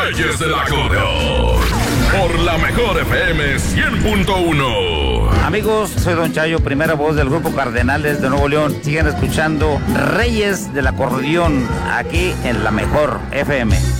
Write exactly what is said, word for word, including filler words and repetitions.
Reyes del Acordeón. Por la mejor F M cien punto uno. Amigos, soy Don Chayo, primera voz del grupo Cardenales de Nuevo León. Sigan escuchando Reyes del Acordeón aquí en la mejor F M.